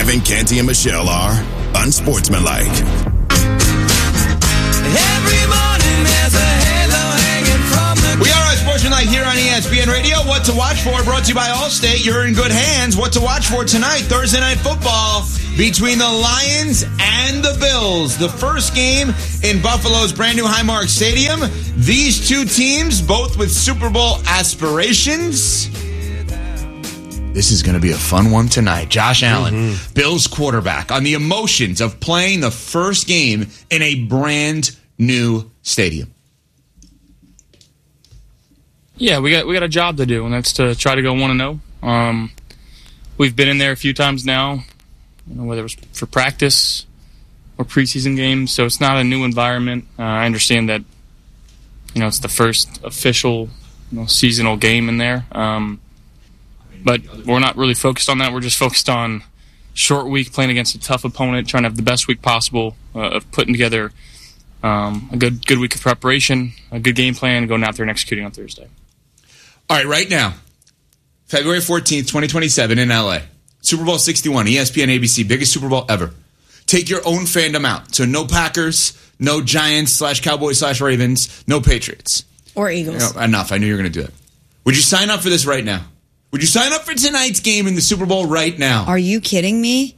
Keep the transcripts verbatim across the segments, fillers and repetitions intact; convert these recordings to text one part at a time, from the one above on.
Kevin, Canty, and Michelle are unsportsmanlike. Every morning there's a halo hanging from the... We are unsportsmanlike here on E S P N Radio. What to watch for, brought to you by Allstate. You're in good hands. What to watch for tonight, Thursday Night Football, between the Lions and the Bills. The first game in Buffalo's brand new Highmark Stadium. These two teams, both with Super Bowl aspirations. This is going to be a fun one tonight. Josh Allen, mm-hmm. Bills quarterback, on the emotions of playing the first game in a brand new stadium. Yeah, we got we got a job to do, and that's to try to go one and zero. Um, we've been in there a few times now, you know, whether it was for practice or preseason games, so it's not a new environment. Uh, I understand that, you know, it's the first official, you know, seasonal game in there. Um, But we're not really focused on that. We're just focused on short week, playing against a tough opponent, trying to have the best week possible uh, of putting together um, a good good week of preparation, a good game plan, going out there and executing on Thursday. All right, right now, February fourteenth, twenty twenty-seven in L A, Super Bowl sixty-one, E S P N A B C, biggest Super Bowl ever. Take your own fandom out. So no Packers, no Giants slash Cowboys slash Ravens, no Patriots. Or Eagles. You know, enough. I knew you were going to do it. Would you sign up for this right now? Would you sign up for tonight's game in the Super Bowl right now? Are you kidding me?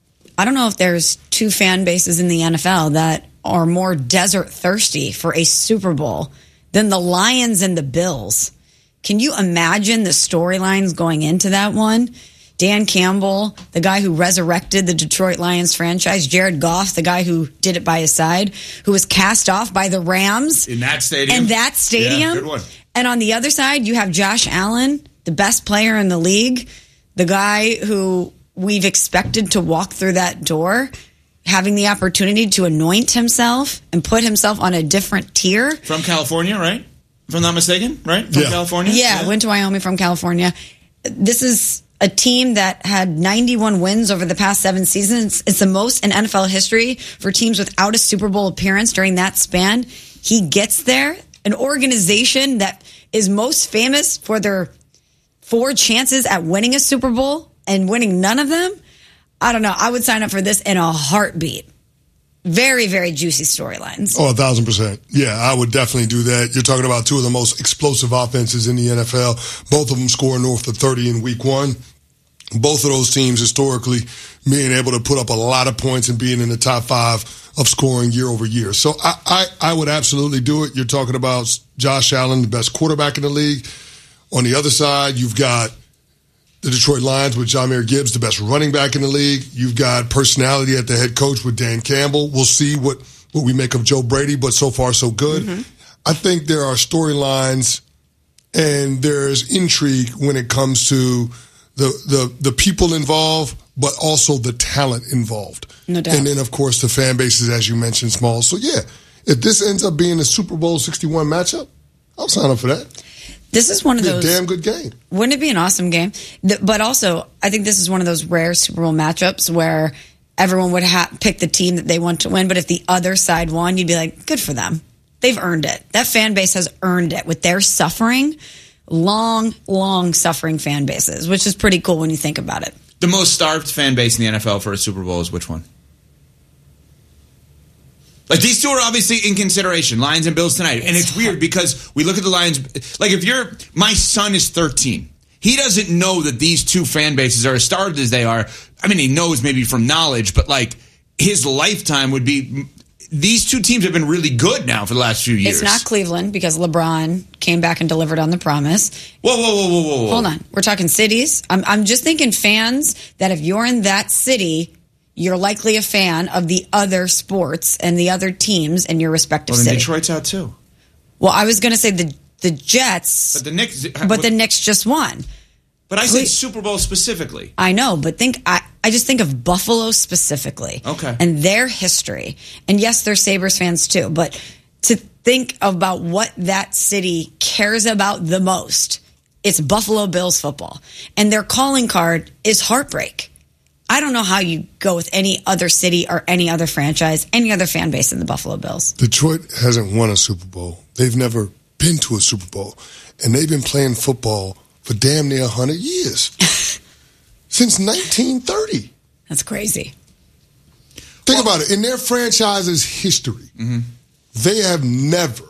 I don't know if there's two fan bases in the N F L that are more desert thirsty for a Super Bowl than the Lions and the Bills. Can you imagine the storylines going into that one? Dan Campbell, the guy who resurrected the Detroit Lions franchise. Jared Goff, the guy who did it by his side, who was cast off by the Rams. In that stadium. In that stadium. Yeah, good one. And on the other side, you have Josh Allen, the best player in the league, the guy who we've expected to walk through that door, having the opportunity to anoint himself and put himself on a different tier. From California, right? If I'm not mistaken, right? From yeah. California? Yeah, yeah, went to Wyoming from California. This is a team that had ninety-one wins over the past seven seasons. It's the most in N F L history for teams without a Super Bowl appearance during that span. He gets there. An organization that is most famous for their four chances at winning a Super Bowl and winning none of them. I don't know. I would sign up for this in a heartbeat. Very, very juicy storylines. Oh, a thousand percent. Yeah, I would definitely do that. You're talking about two of the most explosive offenses in the N F L. Both of them score north of thirty in week one. Both of those teams historically being able to put up a lot of points and being in the top five of scoring year over year. So I, I, I would absolutely do it. You're talking about Josh Allen, the best quarterback in the league. On the other side, you've got the Detroit Lions with Jahmyr Gibbs, the best running back in the league. You've got personality at the head coach with Dan Campbell. We'll see what, what we make of Joe Brady, but so far so good. Mm-hmm. I think there are storylines and there's intrigue when it comes to the, the, the people involved, but also the talent involved. No doubt. And then, of course, the fan bases, as you mentioned, Small. So, yeah, if this ends up being a Super Bowl sixty-one matchup, I'll sign up for that. This is one of It'd be those. A damn good game. Wouldn't it be an awesome game? But also, I think this is one of those rare Super Bowl matchups where everyone would ha- pick the team that they want to win. But if the other side won, you'd be like, good for them. They've earned it. That fan base has earned it with their suffering. Long, long suffering fan bases, which is pretty cool when you think about it. The most starved fan base in the N F L for a Super Bowl is which one? Like, these two are obviously in consideration, Lions and Bills tonight. And it's weird because we look at the Lions. Like, if you're, my son is thirteen. He doesn't know that these two fan bases are as starved as they are. I mean, he knows maybe from knowledge, but like, his lifetime would be, these two teams have been really good now for the last few years. It's not Cleveland because LeBron came back and delivered on the promise. Whoa, whoa, whoa, whoa, whoa. Hold on. We're talking cities. I'm, I'm just thinking fans that if you're in that city, you're likely a fan of the other sports and the other teams in your respective well, city. Detroit's out too. Well, I was going to say the the Jets, but the Knicks, but the Knicks just won. But I said Super Bowl specifically. I know, but think I, I just think of Buffalo specifically. Okay. And their history. And yes, they're Sabres fans too, but to think about what that city cares about the most, it's Buffalo Bills football. And their calling card is heartbreak. I don't know how you go with any other city or any other franchise, any other fan base in the Buffalo Bills. Detroit hasn't won a Super Bowl. They've never been to a Super Bowl. And they've been playing football for damn near one hundred years. Since nineteen thirty. That's crazy. Think well, about it. In their franchise's history, mm-hmm. they have never,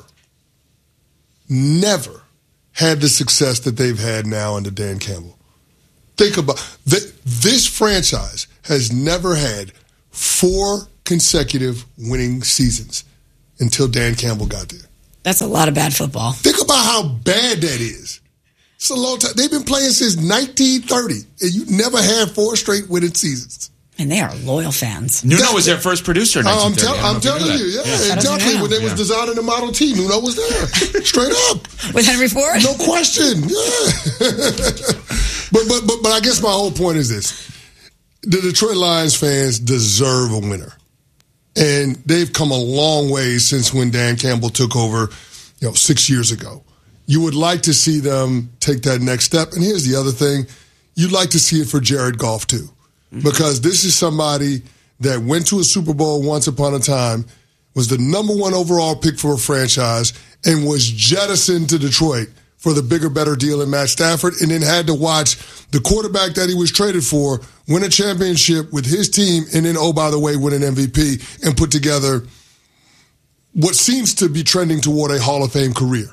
never had the success that they've had now under Dan Campbell. Think about th- this franchise has never had four consecutive winning seasons until Dan Campbell got there. That's a lot of bad football. Think about how bad that is. It's a long time. They've been playing since nineteen thirty, and you never had four straight winning seasons. And they are loyal fans. Nuno that, was their first producer in nineteen thirty. I'm, tell, I'm telling you, yeah, yeah. exactly. When they yeah. was designing the Model T, Nuno was there. Straight up. With Henry Ford? No question. Yeah. but, but, but, but I guess my whole point is this. The Detroit Lions fans deserve a winner. And they've come a long way since when Dan Campbell took over, you know, six years ago. You would like to see them take that next step. And here's the other thing. You'd like to see it for Jared Goff, too. Because this is somebody that went to a Super Bowl once upon a time, was the number one overall pick for a franchise, and was jettisoned to Detroit for the bigger, better deal in Matt Stafford, and then had to watch the quarterback that he was traded for win a championship with his team, and then, oh, by the way, win an M V P and put together what seems to be trending toward a Hall of Fame career.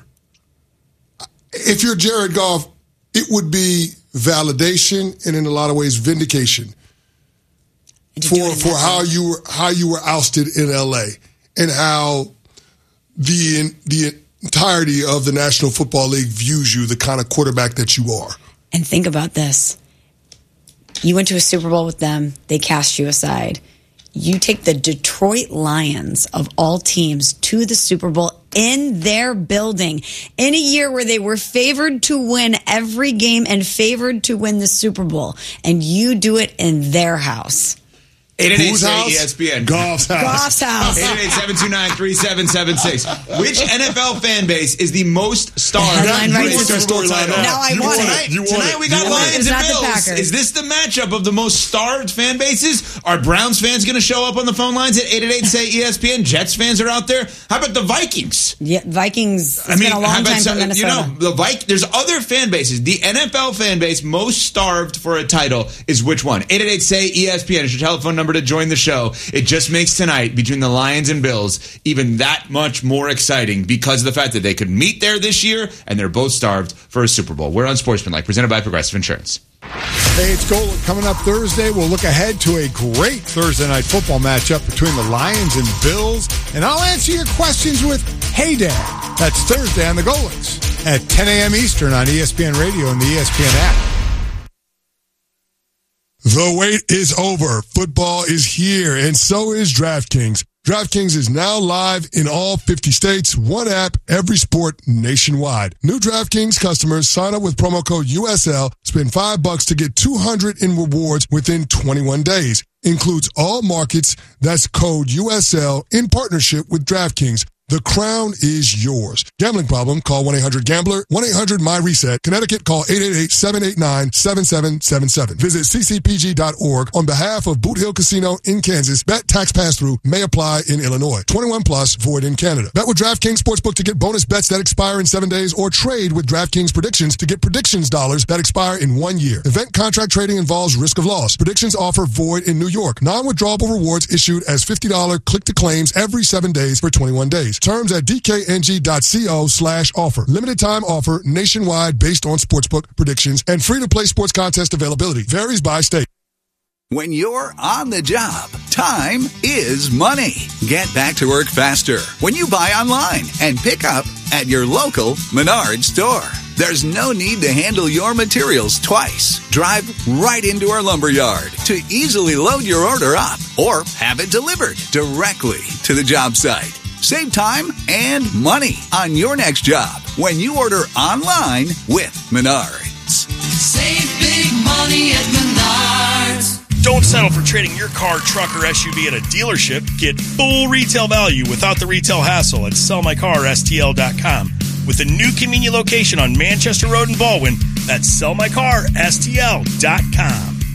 If you're Jared Goff, it would be validation and in a lot of ways vindication for for how you were how you were ousted in L A and how the the entirety of the National Football League views you, the kind of quarterback that you are. And think about this. You went to a Super Bowl with them. They cast you aside. You take the Detroit Lions of all teams to the Super Bowl in their building in a year where they were favored to win every game and favored to win the Super Bowl. And you do it in their house. eight eight eight E S P N. Goff's house. Goff's house. eight eight eight, seven two nine, three seven seven six. Which N F L fan base is the most starved for a Super Bowl title? Now I you want it. it. You Tonight want we got it. Lions it. and It's not the Bills. Packers. Is this the matchup of the most starved fan bases? Are Browns fans going to show up on the phone lines at eight eight eight say E S P N? Jets fans are out there. How about the Vikings? Yeah, Vikings. It's I mean, been a long time so, for Minnesota. You know, the Vik- there's other fan bases. The N F L fan base most starved for a title is which one? eight eight eight say E S P N is your telephone number to join the show. It just makes tonight between the Lions and Bills even that much more exciting because of the fact that they could meet there this year and they're both starved for a Super Bowl. We're on Sportsmanlike, presented by Progressive Insurance. Hey, it's Gold. Coming up Thursday, we'll look ahead to a great Thursday night football matchup between the Lions and Bills, and I'll answer your questions with Hey Dad. That's Thursday on the Golix at ten a.m. Eastern on E S P N Radio and the E S P N app. The wait is over. Football is here, and so is DraftKings. DraftKings is now live in all fifty states, one app, every sport nationwide. New DraftKings customers sign up with promo code U S L, spend five bucks to get two hundred in rewards within twenty-one days. Includes all markets. That's code U S L in partnership with DraftKings. The crown is yours. Gambling problem? Call one eight hundred gambler, one eight hundred my reset. Connecticut, call eight eight eight, seven eight nine, seven seven seven seven. Visit c c p g dot org on behalf of Boot Hill Casino in Kansas. Bet tax pass-through may apply in Illinois. twenty-one plus, void in Canada. Bet with DraftKings Sportsbook to get bonus bets that expire in seven days or trade with DraftKings Predictions to get predictions dollars that expire in one year. Event contract trading involves risk of loss. Predictions offer void in New York. Non-withdrawable rewards issued as fifty dollars click-to-claims every seven days for twenty-one days. Terms at dkng.co slash offer. Limited time offer nationwide based on sportsbook predictions and free to play sports contest availability. Varies by state. When you're on the job, time is money. Get back to work faster when you buy online and pick up at your local Menards store. There's no need to handle your materials twice. Drive right into our lumber yard to easily load your order up or have it delivered directly to the job site. Save time and money on your next job when you order online with Menards. Save big money at Menards. Don't settle for trading your car, truck, or S U V at a dealership. Get full retail value without the retail hassle at sell my car S T L dot com. With a new convenient location on Manchester Road in Baldwin, that's sell my car S T L dot com.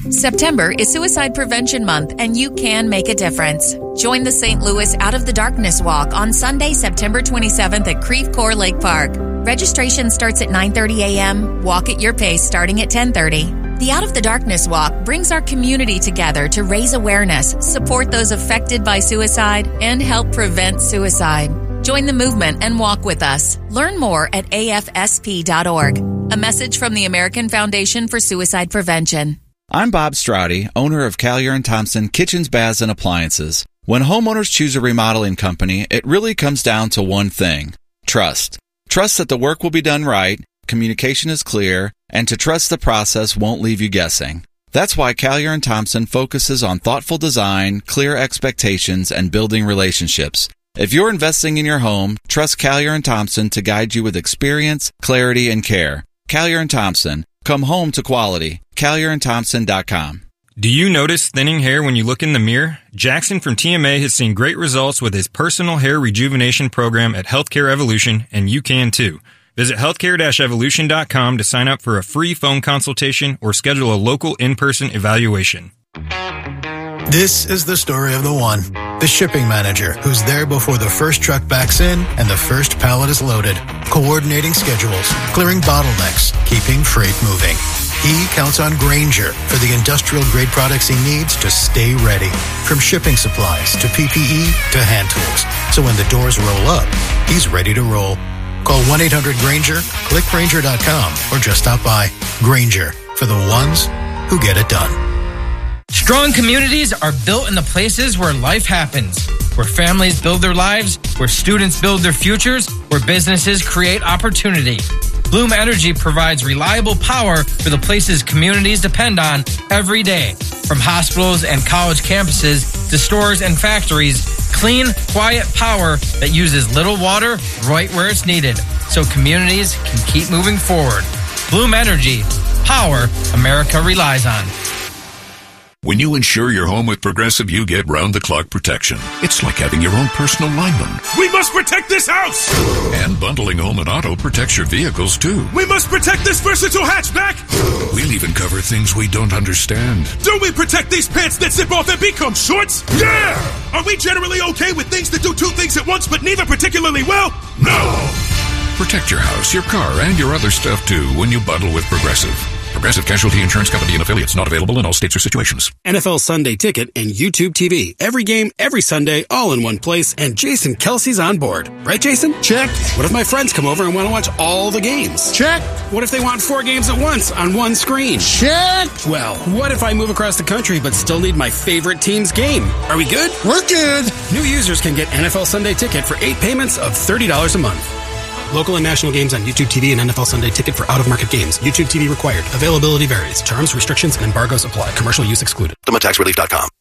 September is Suicide Prevention Month, and you can make a difference. Join the Saint Louis Out of the Darkness Walk on Sunday, September twenty-seventh at Creve Coeur Lake Park. Registration starts at nine thirty a.m., walk at your pace starting at ten thirty. The Out of the Darkness Walk brings our community together to raise awareness, support those affected by suicide, and help prevent suicide. Join the movement and walk with us. Learn more at A F S P dot org. A message from the American Foundation for Suicide Prevention. I'm Bob Straudy, owner of Collier and Thompson Kitchens, Baths, and Appliances. When homeowners choose a remodeling company, it really comes down to one thing: trust. Trust that the work will be done right, communication is clear, and to trust the process won't leave you guessing. That's why Collier and Thompson focuses on thoughtful design, clear expectations, and building relationships. If you're investing in your home, trust Collier and Thompson to guide you with experience, clarity, and care. Collier and Thompson. Come home to quality. Collier and Thompson dot com. Do you notice thinning hair when you look in the mirror? Jackson from T M A has seen great results with his personal hair rejuvenation program at Healthcare Evolution, and you can too. Visit healthcare dash evolution dot com to sign up for a free phone consultation or schedule a local in-person evaluation. This is the story of the one, the shipping manager, who's there before the first truck backs in and the first pallet is loaded, coordinating schedules, clearing bottlenecks, keeping freight moving. He counts on Grainger for the industrial-grade products he needs to stay ready, from shipping supplies to P P E to hand tools. So when the doors roll up, he's ready to roll. Call one eight hundred Grainger, click Grainger dot com, or just stop by. Grainger, for the ones who get it done. Strong communities are built in the places where life happens, where families build their lives, where students build their futures, where businesses create opportunity. Bloom Energy provides reliable power for the places communities depend on every day. From hospitals and college campuses to stores and factories, clean, quiet power that uses little water right where it's needed, so communities can keep moving forward. Bloom Energy, power America relies on. When you insure your home with Progressive, you get round-the-clock protection. It's like having your own personal lineman. We must protect this house! And bundling home and auto protects your vehicles, too. We must protect this versatile hatchback! We'll even cover things we don't understand. Do we protect these pants that zip off and become shorts? Yeah! Are we generally okay with things that do two things at once, but neither particularly well? No! Protect your house, your car, and your other stuff, too, when you bundle with Progressive. Progressive Casualty Insurance Company and affiliates, not available in all states or situations. N F L Sunday Ticket and YouTube T V. Every game, every Sunday, all in one place, and Jason Kelsey's on board. Right, Jason? Check. What if my friends come over and want to watch all the games? Check. What if they want four games at once on one screen? Check. Well, what if I move across the country but still need my favorite team's game? Are we good? We're good. New users can get N F L Sunday Ticket for eight payments of thirty dollars a month. Local and national games on YouTube T V and N F L Sunday Ticket for out-of-market games. YouTube T V required. Availability varies. Terms, restrictions, and embargoes apply. Commercial use excluded. Limit tax relief dot com.